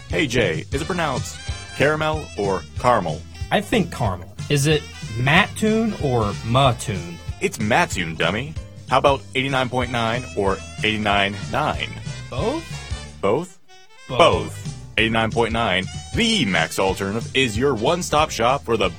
Hey Jay, is it pronounced caramel or caramel? I think caramel. Is it Mattoon or Mattoon? It's Mattoon, dummy. How about 89.9 or 89.9? Both? Both? Both. 89.9, the Max Alternative, is your one-stop shop for the